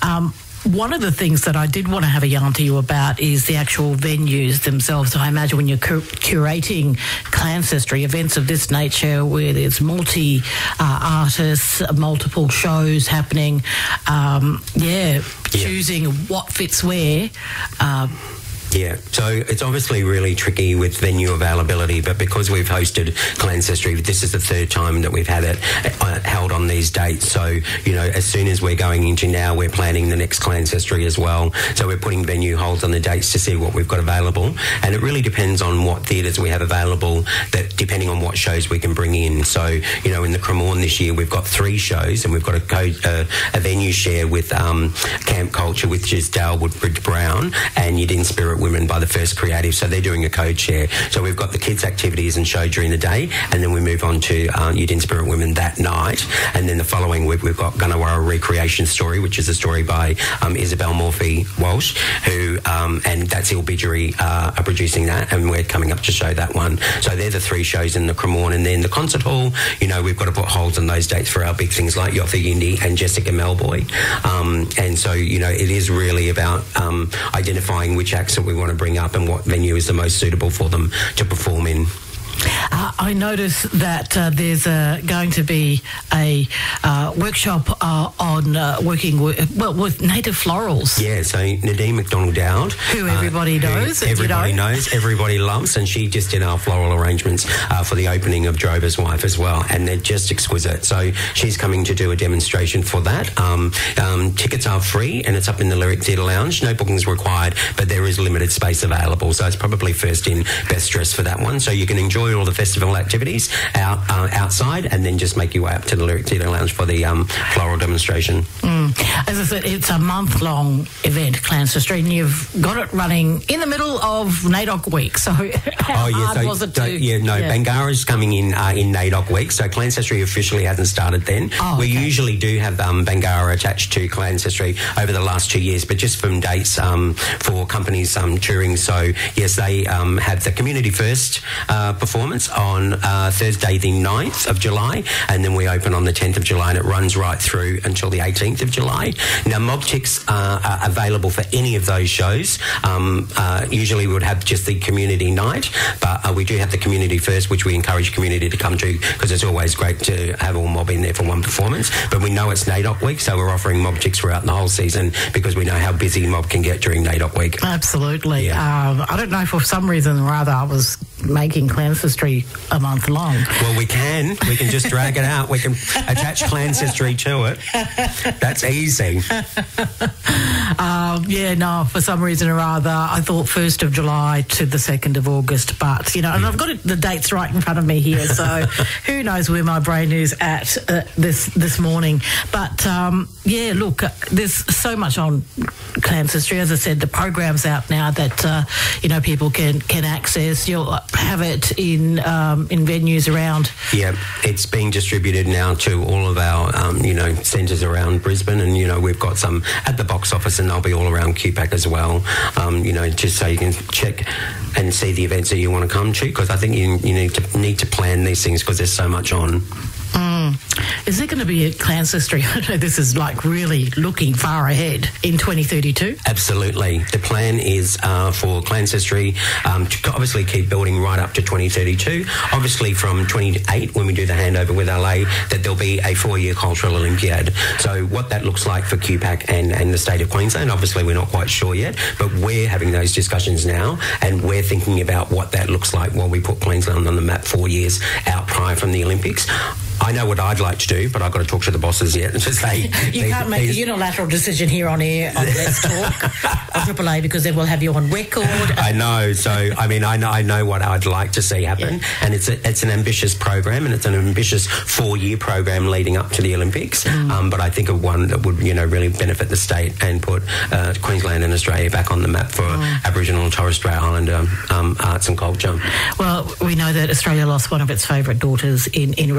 One of the things that I did want to have a yarn to you about is the actual venues themselves. So I imagine when you're curating Clancestry, events of this nature where there's multi-artists, multiple shows happening, choosing what fits where. Yeah, so it's obviously really tricky with venue availability, but because we've hosted Clancestry, this is the third time that we've had it held on these dates. So, as soon as we're going into now, we're planning the next Clancestry as well. So we're putting venue holds on the dates to see what we've got available. And it really depends on what theatres we have available, that depending on what shows we can bring in. So, in the Cremorne this year, we've got 3 shows, and we've got a venue share with Camp Culture, which is Dale Woodbridge Brown, and Yidin Spirit Women by the First Creative, so they're doing a code share. So we've got the kids' activities and show during the day, and then we move on to Yidin Spirit Women that night, and then the following week we've got Gunnawara Recreation Story, which is a story by Isabel Morphy-Walsh, who and that's Ilbidgery are producing that, and we're coming up to show that one. So they're the 3 shows in the Cremorne, and then the concert hall, we've got to put holds on those dates for our big things like Yotha Yindi and Jessica Melboy, and so it is really about identifying which acts that we want to bring up and what venue is the most suitable for them to perform in. I noticed that there's going to be a workshop on working with native florals. Yeah, so Nadine McDonald-Dowd. Who everybody knows. Everybody knows, everybody loves, and she just did our floral arrangements for the opening of Drover's Wife as well, and they're just exquisite. So she's coming to do a demonstration for that. Tickets are free, and it's up in the Lyric Theatre Lounge. No bookings required, but there is limited space available, so it's probably first in, best dressed for that one. So you can enjoy all the festival activities outside, and then just make your way up to the Lyric Theatre Lounge for the floral demonstration. As I said, it's a month-long event, Clancestry, and you've got it running in the middle of NAIDOC week. So how hard was it to... Bangara's coming in NAIDOC week, so Clancestry officially hasn't started then. We usually do have Bangara attached to Clancestry over the last 2 years, but just from dates for companies touring. So yes, they have the Community First performance on Thursday the 9th of July, and then we open on the 10th of July, and it runs right through until the 18th of July. Now, mob ticks are available for any of those shows. Usually we would have just the community night, but we do have the Community First, which we encourage community to come to, because it's always great to have all mob in there for one performance. But we know it's NAIDOC week, so we're offering mob ticks throughout the whole season, because we know how busy mob can get during NAIDOC week. Absolutely. Yeah. I don't know, for some reason or other, I was making Clancestry a month long. Well, we can just drag it out. We can attach Clancestry to it. That's easy. For some reason or other, I thought 1st of July to the 2nd of August, but, and I've got the dates right in front of me here, so who knows where my brain is at this morning. But, look, there's so much on Clancestry. As I said, the program's out now that, people can access. You'll have it in venues around. Yeah, it's being distributed now to all of our, centres around Brisbane, and, we've got some at the box office, and they'll be all around QPAC as well, just so you can check and see the events that you want to come to, because I think you need to plan these things, because there's so much on. Is there going to be a Clancestry? I know this is like really looking far ahead in 2032. Absolutely. The plan is for Clancestry to obviously keep building right up to 2032. Obviously from 28, when we do the handover with LA, that there'll be a 4-year cultural Olympiad. So what that looks like for QPAC and the state of Queensland, obviously we're not quite sure yet, but we're having those discussions now, and we're thinking about what that looks like while we put Queensland on the map 4 years out prior from the Olympics. I know what I'd like to do, but I've got to talk to the bosses yet and just say... You can't make a unilateral decision here on air on Let's Talk on Triple A, because then we'll have you on record. I know. So, I know what I'd like to see happen, and it's an ambitious program, and it's an ambitious 4-year program leading up to the Olympics, but I think of one that would, really benefit the state and put Queensland and Australia back on the map for Aboriginal and Torres Strait Islander arts and culture. Well, we know that Australia lost one of its favourite daughters in Rhoda Roberts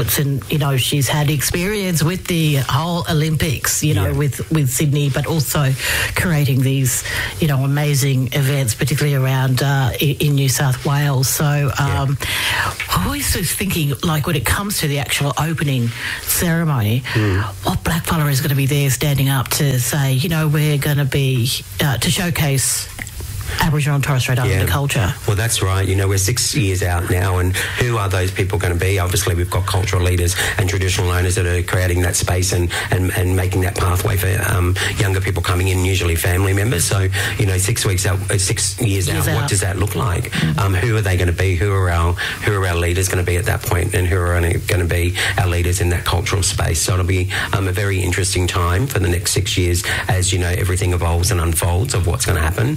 Robertson, she's had experience with the whole Olympics, with Sydney, but also creating these, amazing events, particularly around in New South Wales. So I always was thinking, like, when it comes to the actual opening ceremony, what blackfella is going to be there standing up to say, we're going to be to showcase Aboriginal and Torres Strait Islander culture. Well, that's right. We're 6 years out now, and who are those people going to be? Obviously, we've got cultural leaders and traditional owners that are creating that space and making that pathway for younger people coming in, usually family members. So, 6 years out, what does that look like? Who are they going to be? Who are our leaders going to be at that point, and who are going to be our leaders in that cultural space? So it'll be a very interesting time for the next 6 years as, everything evolves and unfolds of what's going to happen.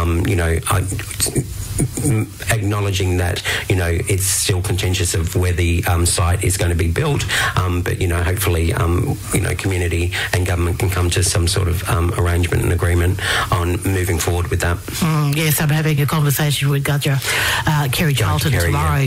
Acknowledging that, it's still contentious of where the site is going to be built, but, hopefully, community and government can come to some sort of arrangement and agreement on moving forward with that. Yes, I'm having a conversation with Gudger Kerry Charlton tomorrow.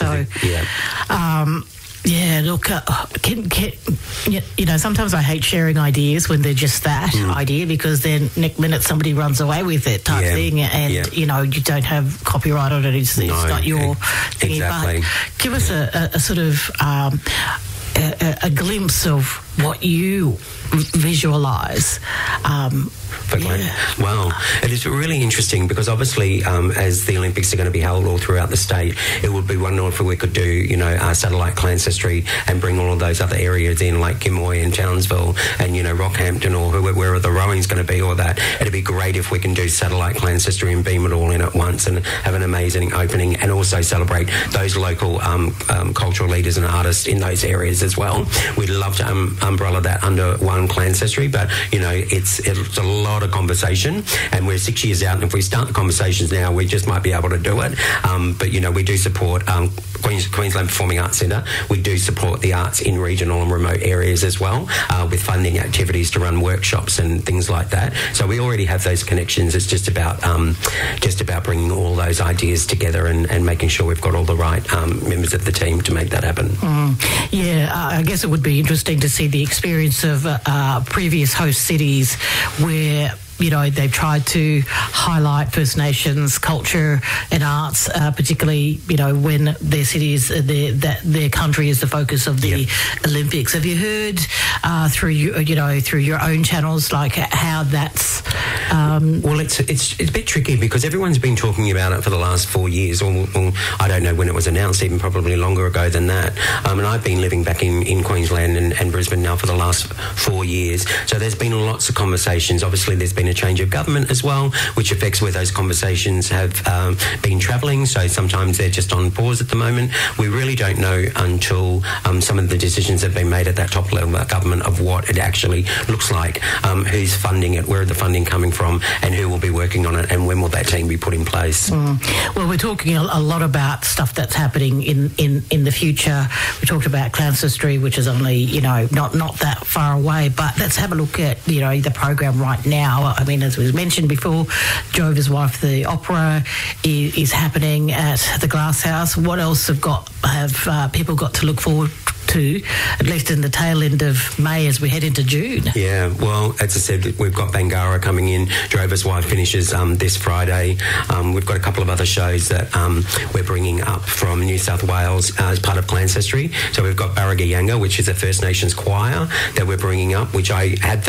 Look, sometimes I hate sharing ideas when they're just that idea, because then next minute somebody runs away with it type thing, and you don't have copyright on it. It's not your thing. Exactly. But give us a sort of a glimpse of what you visualise. Well, it is really interesting because obviously as the Olympics are going to be held all throughout the state, it would be wonderful if we could do, our satellite Clancestry and bring all of those other areas in, like Gimoy and Townsville and, Rockhampton or wherever the rowing's going to be, or that. It'd be great if we can do satellite Clancestry and beam it all in at once and have an amazing opening, and also celebrate those local cultural leaders and artists in those areas as well. We'd love to umbrella that under one Clancestry, but, it's a lot of conversation, and we're 6 years out, and if we start the conversations now, we just might be able to do it. But we do support Queensland Performing Arts Centre. We do support the arts in regional and remote areas as well, with funding activities to run workshops and things like that. So we already have those connections. It's just about bringing all those ideas together and making sure we've got all the right members of the team to make that happen. I guess it would be interesting to see the experience of previous host cities where they've tried to highlight First Nations culture and arts, particularly, when their cities, their country is the focus of the Olympics. Have you heard through your own channels, like how that's? Well, it's a bit tricky because everyone's been talking about it for the last 4 years, or I don't know when it was announced, even probably longer ago than that. And I've been living back in Queensland and Brisbane now for the last 4 years. So there's been lots of conversations. Obviously, there's been a change of government as well, which affects where those conversations have been travelling. So sometimes they're just on pause at the moment. We really don't know until some of the decisions have been made at that top level of government of what it actually looks like, who's funding it, where are the funding coming from, and who will be working on it, and when will that team be put in place. Well, we're talking a lot about stuff that's happening in the future. We talked about Clancestry, which is only, not that far away, but let's have a look at, the program right now. I mean, as was mentioned before, Jover's Wife, the opera is happening at the Glass House. What else have people got to look forward to, at least in the tail end of May as we head into June? Yeah, well, as I said, we've got Bangarra coming in. Drover's Wife finishes this Friday. We've got a couple of other shows that we're bringing up from New South Wales as part of Clancestry. So we've got Barragayanga, which is a First Nations choir that we're bringing up, which I had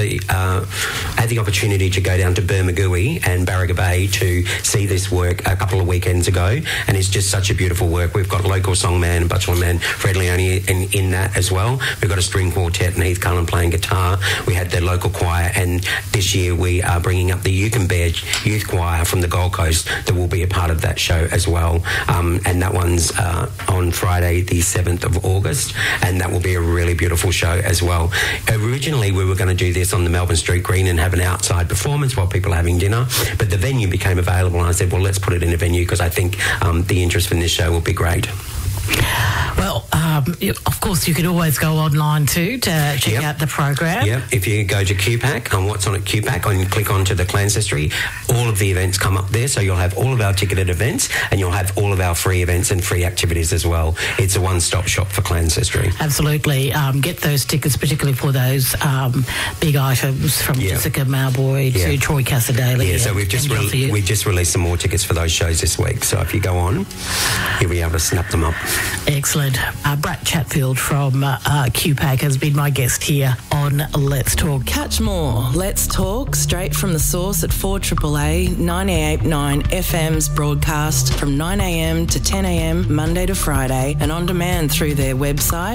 the opportunity to go down to Bermagui and Barraga Bay to see this work a couple of weekends ago, and it's just such a beautiful work. We've got local songman and butler man Fred Leone in that as well. We've got a string quartet and Heath Cullen playing guitar. We had their local choir, and this year we are bringing up the Yukonbear Youth Choir from the Gold Coast that will be a part of that show as well. And that one's on Friday the 7th of August, and that will be a really beautiful show as well. Originally we were going to do this on the Melbourne Street Green and have an outside performance while people are having dinner, but the venue became available, and I said, well, let's put it in a venue because I think the interest in this show will be great. Well, of course, you could always go online too to check out the program. Yeah, if you go to QPAC and what's on at QPAC and click onto the Clans History, all of the events come up there. So you'll have all of our ticketed events and you'll have all of our free events and free activities as well. It's a one-stop shop for Clans History. Absolutely. Get those tickets, particularly for those big items from Jessica Mauboy to Troy Cassar-Daley. Yeah, so we've just released some more tickets for those shows this week. So if you go on, you'll be able to snap them up. Excellent. Brett Chatfield from QPAC has been my guest here on Let's Talk. Catch more Let's Talk straight from the source at 4AAA 98.9 FM's broadcast from 9am to 10am Monday to Friday and on demand through their website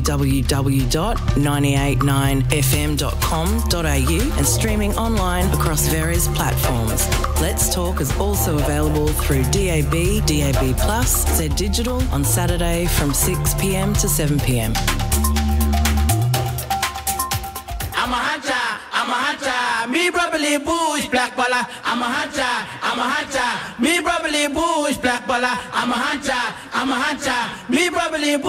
www.989fm.com.au and streaming online across various platforms. Let's Talk is also available through DAB, DAB+, Z Digital on Saturday from 6pm to 7pm. I'm a hunter, me probably bush black baller. I'm a hunter, me probably bush black baller. I'm a hunter, me probably